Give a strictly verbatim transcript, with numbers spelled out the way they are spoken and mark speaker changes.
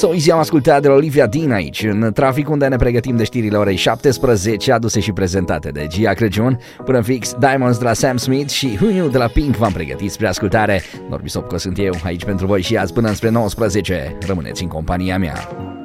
Speaker 1: So Easy am ascultat de la Olivia Dean aici, în trafic, unde ne pregătim de știrile orei șaptesprezece, aduse și prezentate de Gia Crăciun. Până fix, Diamonds de la Sam Smith și Who Knew de la Pink v-am pregătit spre ascultare. Norbi Sopco sunt eu, aici pentru voi și azi până înspre nouăsprezece. Rămâneți în compania mea.